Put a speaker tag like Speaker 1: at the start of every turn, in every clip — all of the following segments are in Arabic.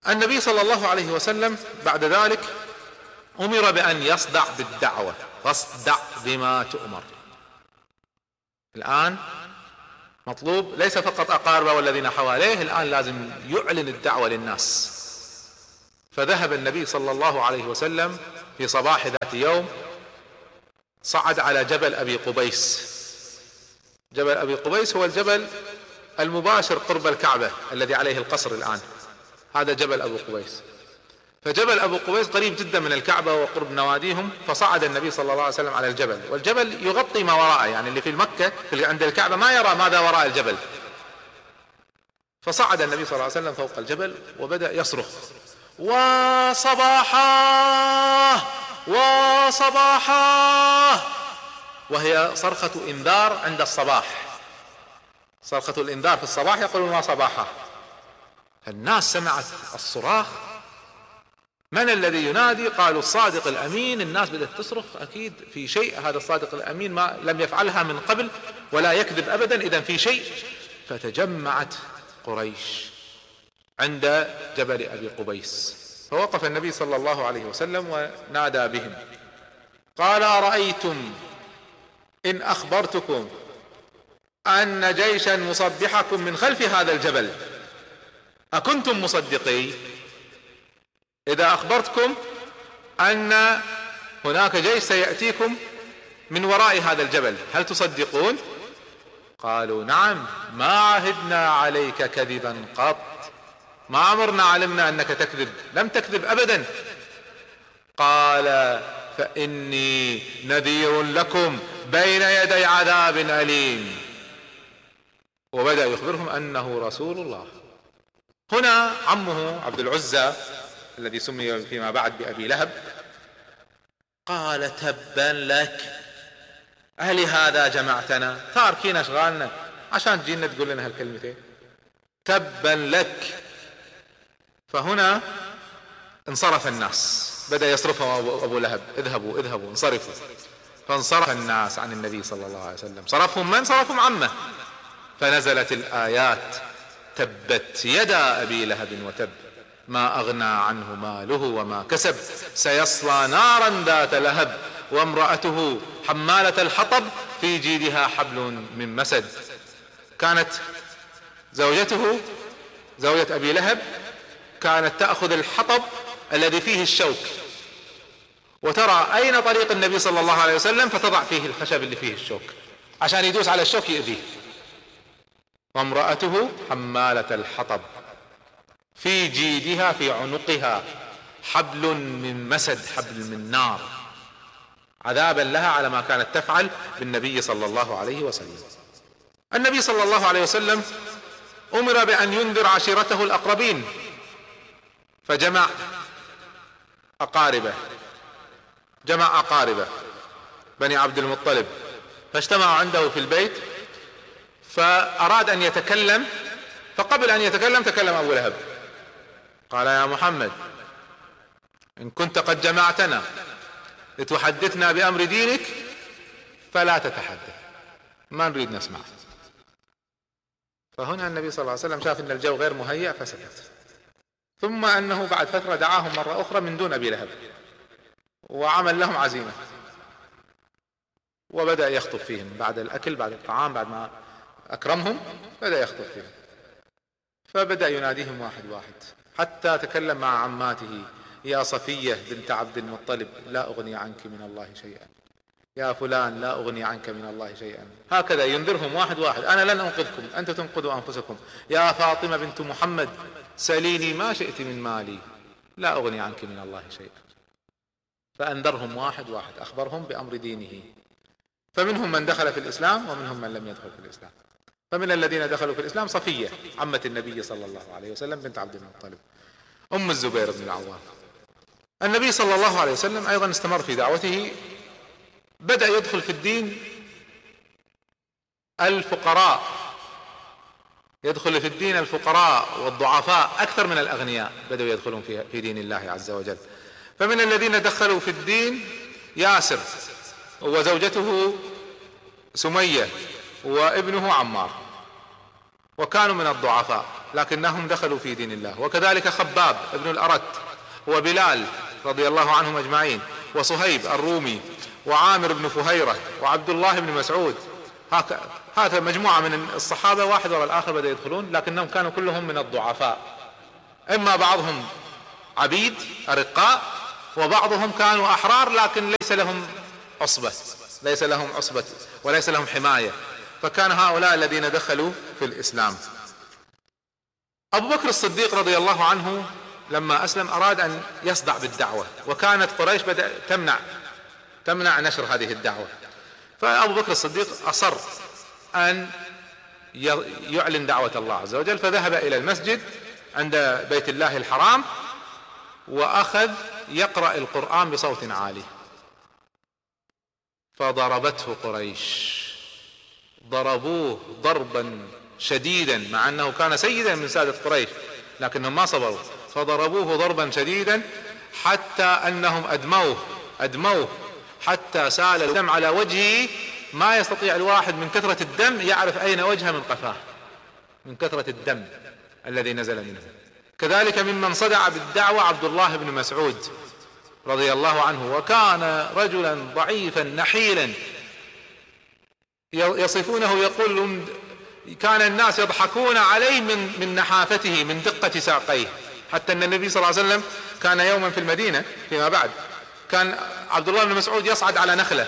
Speaker 1: النبي صلى الله عليه وسلم بعد ذلك أمر بأن يصدع بالدعوة، فاصدع بما تؤمر. الآن مطلوب ليس فقط أقاربه والذين حواليه، الآن لازم يعلن الدعوة للناس. فذهب النبي صلى الله عليه وسلم في صباح ذات يوم، صعد على جبل أبي قبيس. جبل أبي قبيس هو الجبل المباشر قرب الكعبة الذي عليه القصر الآن، هذا جبل أبو قبيس. فجبل أبو قبيس قريب جدا من الكعبة وقرب نواديهم، فصعد النبي صلى الله عليه وسلم على الجبل، والجبل يغطي ما وراءه، يعني اللي في مكة عند الكعبة ما يرى ماذا وراء الجبل. فصعد النبي صلى الله عليه وسلم فوق الجبل وبدأ يصرخ: وصباحا وصباحا، وهي صرخة انذار عند الصباح، صرخة الانذار في الصباح يقولون وصباحا. الناس سمعت الصراخ، من الذي ينادي؟ قالوا الصادق الأمين. الناس بدأت تصرخ، أكيد في شيء، هذا الصادق الأمين ما لم يفعلها من قبل ولا يكذب أبدا، إذا في شيء. فتجمعت قريش عند جبل أبي قبيس، فوقف النبي صلى الله عليه وسلم ونادى بهم، قال: أرأيتم إن أخبرتكم أن جيشا مصبحكم من خلف هذا الجبل أكنتم مصدقين؟ إذا أخبرتكم أن هناك جيش سيأتيكم من وراء هذا الجبل هل تصدقون؟ قالوا: نعم، ما عهدنا عليك كذبا قط، ما عمرنا علمنا أنك تكذب، لم تكذب أبدا. قال: فإني نذير لكم بين يدي عذاب أليم. وبدأ يخبرهم أنه رسول الله. هنا عمه عبد العزى الذي سمي فيما بعد بأبي لهب قال: تبا لك، ألهذا جمعتنا؟ تاركين أشغالنا عشان تجينا تقول لنا هالكلمتين؟ تبا لك. فهنا انصرف الناس، بدأ يصرفهم أبو لهب: اذهبوا اذهبوا انصرفوا. فانصرف الناس عن النبي صلى الله عليه وسلم. صرفهم من؟ صرفهم عمه. فنزلت الآيات: تبت يدا أبي لهب وتب، ما أغنى عنه ماله وما كسب، سيصلى نارا ذات لهب، وامرأته حمالة الحطب، في جيدها حبل من مسد. كانت زوجته، زوجة أبي لهب، كانت تأخذ الحطب الذي فيه الشوك وترى أين طريق النبي صلى الله عليه وسلم فتضع فيه الخشب اللي فيه الشوك عشان يدوس على الشوك يؤذيه. وامرأته حمالة الحطب، في جيدها في عنقها حبل من مسد، حبل من نار، عذابا لها على ما كانت تفعل بالنبي صلى الله عليه وسلم. النبي صلى الله عليه وسلم أمر بأن ينذر عشيرته الأقربين، فجمع أقاربه، جمع أقاربه بني عبد المطلب، فاجتمعوا عنده في البيت، فأراد أن يتكلم، فقبل أن يتكلم تكلم أبو لهب، قال: يا محمد، إن كنت قد جمعتنا لتحدثنا بأمر دينك فلا تتحدث، ما نريد نسمع. فهنا النبي صلى الله عليه وسلم شاف أن الجو غير مهيأ فسكت. ثم أنه بعد فترة دعاهم مرة أخرى من دون أبي لهب وعمل لهم عزيمة، وبدأ يخطب فيهم بعد الأكل، بعد الطعام، بعد ما أكرمهم بدأ يخطب فيهم. فبدأ يناديهم واحد واحد حتى تكلم مع عماته: يا صفية بنت عبد المطلب، لا أغني عنك من الله شيئا، يا فلان لا أغني عنك من الله شيئا. هكذا ينذرهم واحد واحد: أنا لن أنقذكم، أنت تنقذوا أنفسكم. يا فاطمة بنت محمد، سليني ما شئت من مالي، لا أغني عنك من الله شيئا. فأنذرهم واحد واحد، أخبرهم بأمر دينه. فمنهم من دخل في الإسلام ومنهم من لم يدخل في الإسلام. فمن الذين دخلوا في الإسلام صفية عمة النبي صلى الله عليه وسلم بنت عبد المطلب، أم الزبير بن العوام. النبي صلى الله عليه وسلم أيضا استمر في دعوته، بدأ يدخل في الدين الفقراء، يدخل في الدين الفقراء والضعفاء أكثر من الأغنياء، بدأوا يدخلون في دين الله عز وجل. فمن الذين دخلوا في الدين ياسر وزوجته سمية وابنه عمار، وكانوا من الضعفاء. لكنهم دخلوا في دين الله. وكذلك خباب ابن الأرت وبلال رضي الله عنهم أجمعين وصهيب الرومي وعامر بن فهيرة وعبد الله بن مسعود. هذا مجموعة من الصحابة واحد وراء الآخر بدأ يدخلون، لكنهم كانوا كلهم من الضعفاء، إما بعضهم عبيد أرقاء وبعضهم كانوا أحرار لكن ليس لهم عصبة وليس لهم حماية، فكان هؤلاء الذين دخلوا في الإسلام. أبو بكر الصديق رضي الله عنه لما أسلم أراد أن يصدع بالدعوة، وكانت قريش بدأت تمنع نشر هذه الدعوة، فأبو بكر الصديق أصر أن يعلن دعوة الله عز وجل، فذهب إلى المسجد عند بيت الله الحرام وأخذ يقرأ القرآن بصوت عالي، فضربته قريش، ضربوه ضربا شديدا مع أنه كان سيدا من سادة قريش لكنهم ما صبروا، فضربوه ضربا شديدا حتى أنهم أدموه حتى سال الدم على وجهه، ما يستطيع الواحد من كثرة الدم يعرف أين وجهه من قفاه من كثرة الدم الذي نزل منه. كذلك ممن صدع بالدعوة عبد الله بن مسعود رضي الله عنه، وكان رجلا ضعيفا نحيلا، يصفونه يقول كان الناس يضحكون عليه من نحافته من دقة ساقيه، حتى أن النبي صلى الله عليه وسلم كان يوما في المدينة فيما بعد، كان عبد الله بن مسعود يصعد على نخلة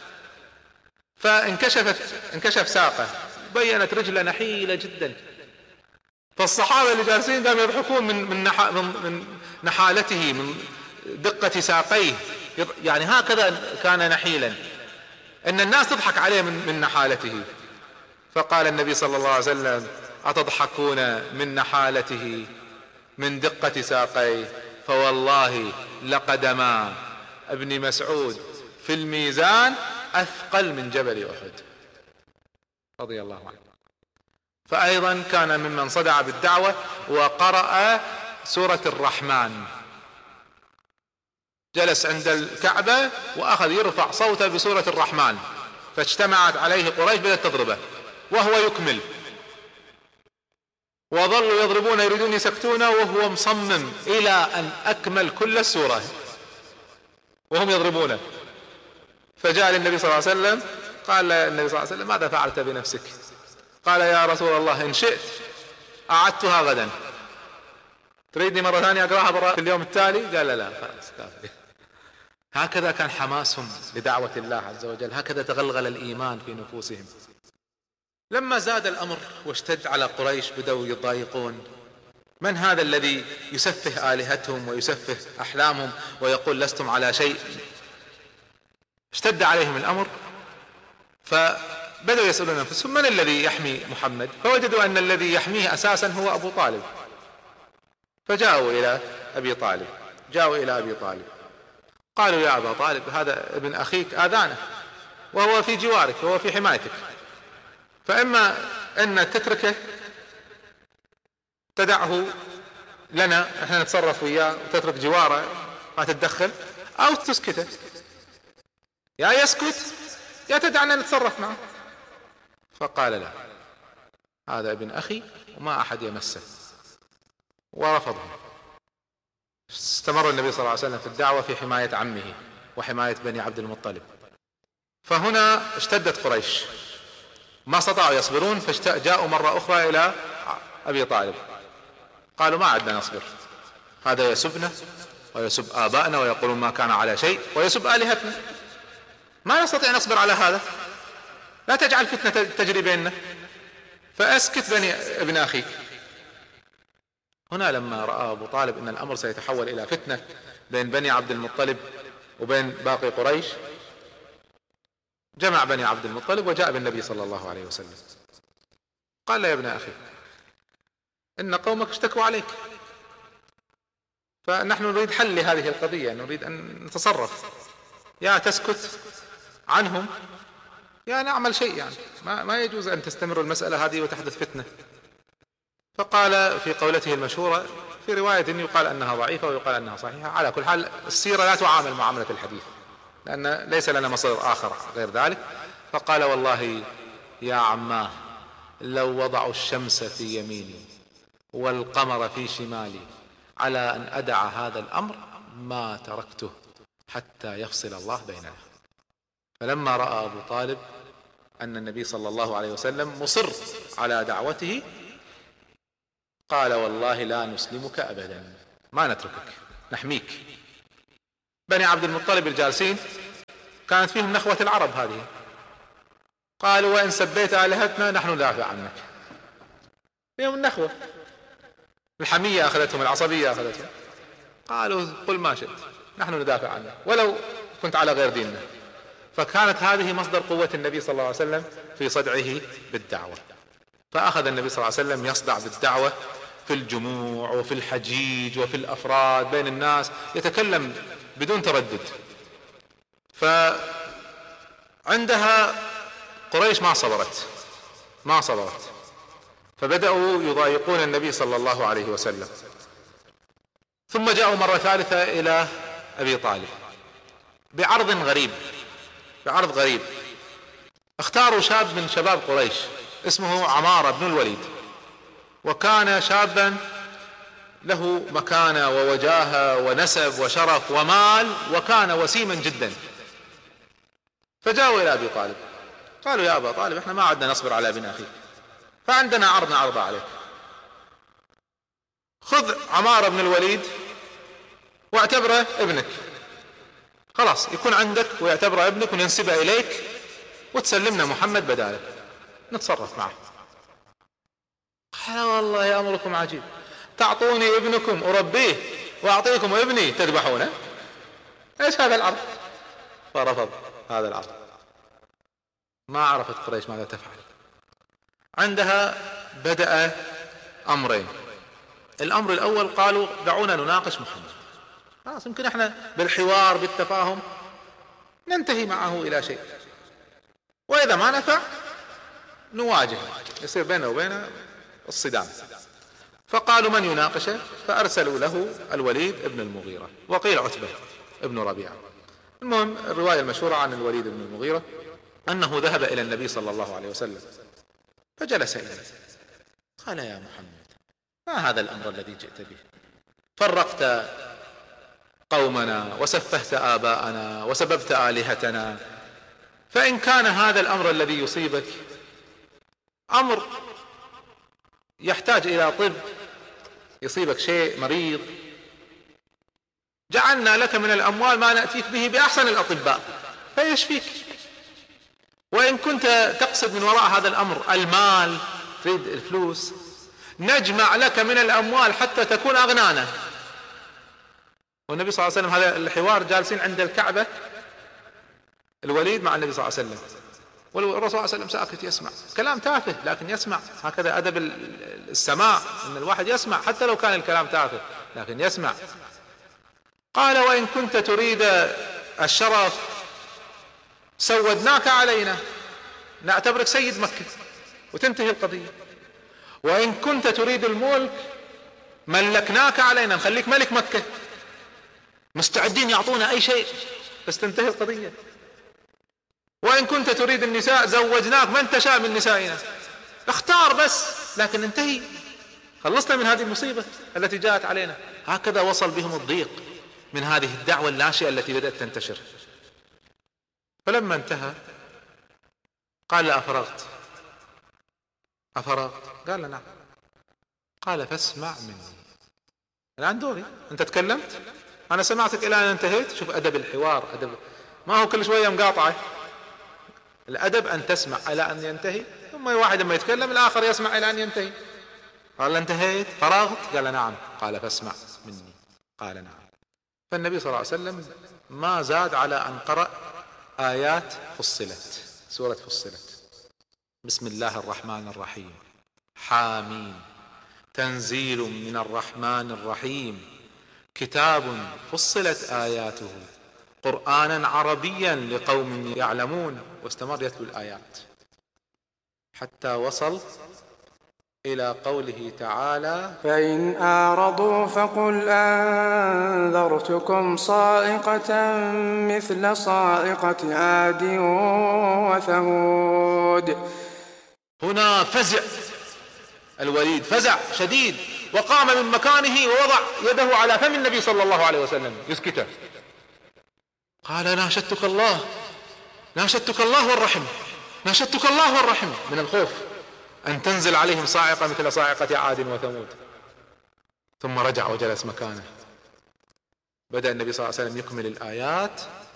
Speaker 1: فانكشف ساقه، بينت رجله نحيلة جدا، فالصحابة اللي جالسين قاموا يضحكون من نحالته من دقة ساقيه، يعني هكذا كان نحيلا ان الناس تضحك عليه من نحالته. فقال النبي صلى الله عليه وسلم أتضحكون من نحالته من دقة ساقيه، فوالله لقدما ابن مسعود في الميزان أثقل من جبل أحد رضي الله عنه. فأيضا كان ممن صدع بالدعوة وقرأ سورة الرحمن، جلس عند الكعبة وأخذ يرفع صوته بسورة الرحمن، فاجتمعت عليه قريش بدأت تضربه وهو يكمل، وظلوا يضربون يريدون يسكتونه وهو مصمم إلى أن أكمل كل السورة وهم يضربونه. فجاء للنبي صلى الله عليه وسلم قال النبي صلى الله عليه وسلم ماذا فعلت بنفسك؟ قال يا رسول الله إن شئت أعدتها غدا، تريدني مرة ثانية أقرأها في اليوم التالي؟ قال لا خلاص كافي. هكذا كان حماسهم لدعوة الله عز وجل، هكذا تغلغل الإيمان في نفوسهم. لما زاد الأمر واشتد على قريش بدأوا يضايقون، من هذا الذي يسفه آلهتهم ويسفه أحلامهم ويقول لستم على شيء؟ اشتد عليهم الأمر فبدأوا يسألون أنفسهم من الذي يحمي محمد؟ فوجدوا أن الذي يحميه أساسا هو أبو طالب، فجاءوا إلى أبي طالب قالوا يا أبا طالب هذا ابن أخيك آذانه وهو في جوارك وهو في حمايتك، فإما أن تتركه تدعه لنا احنا نتصرف وياه وتترك جواره ما تتدخل، أو تسكته، يا يسكت يا تدعنا نتصرف معه. فقال لا، هذا ابن أخي وما أحد يمسه، ورفضهم. استمر النبي صلى الله عليه وسلم في الدعوة في حماية عمه وحماية بني عبد المطلب. فهنا اشتدت قريش ما استطاعوا يصبرون، فجاءوا مرة أخرى إلى أبي طالب قالوا ما عدنا نصبر، هذا يسبنا ويسب آبائنا ويقولون ما كان على شيء ويسب آلهتنا، ما نستطيع نصبر على هذا، لا تجعل فتنة تجري بيننا، فأسكت ابن أخيك. هنا لما رأى أبو طالب أن الأمر سيتحول إلى فتنة بين بني عبد المطلب وبين باقي قريش، جمع بني عبد المطلب وجاء بالنبي صلى الله عليه وسلم قال يا ابن أخي إن قومك اشتكوا عليك، فنحن نريد حل لهذه القضية، نريد أن نتصرف، يا تسكت عنهم يا نعمل شيء، يعني ما يجوز أن تستمر المسألة هذه وتحدث فتنة. فقال في قولته المشهورة، في رواية يقال أنها ضعيفة ويقال أنها صحيحة، على كل حال السيرة لا تعامل معاملة الحديث لأن ليس لنا مصدر آخر غير ذلك. فقال والله يا عماه لو وضعوا الشمس في يميني والقمر في شمالي على أن أدع هذا الأمر ما تركته حتى يفصل الله بيننا. فلما رأى أبو طالب أن النبي صلى الله عليه وسلم مصر على دعوته قال والله لا نسلمك أبدا، ما نتركك، نحميك. بني عبد المطلب الجالسين كانت فيهم نخوة العرب هذه، قالوا وإن سبيت آلهتنا نحن ندافع عنك. فيهم النخوة، الحمية أخذتهم، العصبية أخذتهم، قالوا قل ما شئت نحن ندافع عنك ولو كنت على غير ديننا. فكانت هذه مصدر قوة النبي صلى الله عليه وسلم في صدعه بالدعوة. فأخذ النبي صلى الله عليه وسلم يصدع بالدعوة في الجموع وفي الحجيج وفي الأفراد بين الناس، يتكلم بدون تردد. فعندها قريش ما صبرت، فبدأوا يضايقون النبي صلى الله عليه وسلم. ثم جاءوا مرة ثالثة إلى أبي طالب بعرض غريب. اختاروا شاب من شباب قريش اسمه عمارة بن الوليد، وكان شابا له مكانة ووجاهة ونسب وشرف ومال، وكان وسيما جدا. فجاءوا إلى أبي طالب قالوا يا أبا طالب احنا ما عدنا نصبر على ابن أخيك، فعندنا عرض نعرضه عليك. خذ عمارة بن الوليد واعتبره ابنك، خلاص يكون عندك ويعتبره ابنك وننسبه إليك، وتسلمنا محمد بداله نتصرف معه. قال والله يا أمركم عجيب، تعطوني ابنكم أربيه وأعطيكم ابني تذبحونه، ايش هذا العرض؟ فرفض هذا العرض. ما عرفت قريش ماذا تفعل. عندها بدأ أمرين. الأمر الأول قالوا دعونا نناقش محمد، خلاص يمكن احنا بالحوار بالتفاهم ننتهي معه إلى شيء، وإذا ما نفع نواجه، يصير بينه وبينه الصدام. فقالوا من يناقشه؟ فأرسلوا له الوليد ابن المغيرة، وقيل عتبة ابن ربيعة. المهم الرواية المشهورة عن الوليد بن المغيرة أنه ذهب إلى النبي صلى الله عليه وسلم فجلس إليه قال يا محمد ما هذا الأمر الذي جئت به؟ فرقت قومنا وسفهت آباءنا وسببت آلهتنا، فإن كان هذا الأمر الذي يصيبك أمر يحتاج إلى طب، يصيبك شيء مريض، جعلنا لك من الأموال ما نأتيك به بأحسن الأطباء فيشفيك. وإن كنت تقصد من وراء هذا الأمر المال، تريد الفلوس، نجمع لك من الأموال حتى تكون أغنانا. والنبي صلى الله عليه وسلم هذا الحوار جالسين عند الكعبة الوليد مع النبي صلى الله عليه وسلم، والرسول صلى الله عليه وسلم ساكت يسمع كلام تافه لكن يسمع، هكذا أدب السماع أن الواحد يسمع حتى لو كان الكلام تافه لكن يسمع. قال وإن كنت تريد الشرف سودناك علينا، نعتبرك سيد مكة وتنتهي القضية. وإن كنت تريد الملك ملكناك علينا، نخليك ملك مكة، مستعدين يعطونا أي شيء بس تنتهي القضية. وإن كنت تريد النساء زوجناك من تشاء من نسائنا، اختار بس لكن انتهي، خلصنا من هذه المصيبة التي جاءت علينا. هكذا وصل بهم الضيق من هذه الدعوة الناشئة التي بدأت تنتشر. فلما انتهى قال أفرغت؟ قال نعم. قال فاسمع مني، الآن دوري، أنت تكلمت أنا سمعتك إلى أن انتهيت. شوف أدب الحوار، أدب ما هو كل شوية مقاطعة، الأدب أن تسمع إلى أن ينتهي، ثم واحد لما يتكلم الآخر يسمع إلى أن ينتهي. قال انتهيت؟ فرغت؟ قال نعم. قال فاسمع مني. قال نعم. فالنبي صلى الله عليه وسلم ما زاد على أن قرأ آيات فصلت، سورة فصلت، بسم الله الرحمن الرحيم، حاميم، تنزيل من الرحمن الرحيم، كتاب فصلت آياته قرآنا عربيا لقوم يعلمون. واستمر يتلو الآيات حتى وصل إلى قوله تعالى
Speaker 2: فإن أعرضوا فقل أنذرتكم صاعقة مثل صاعقة عاد وثمود.
Speaker 1: هنا فزع الوليد، فزع شديد، وقام من مكانه ووضع يده على فم النبي صلى الله عليه وسلم يسكته. قال ناشدتك الله، ناشدتك الله والرحم، ناشدتك الله والرحم، من الخوف أن تنزل عليهم صاعقة مثل صاعقة عاد وثمود. ثم رجع وجلس مكانه. بدأ النبي صلى الله عليه وسلم يكمل الآيات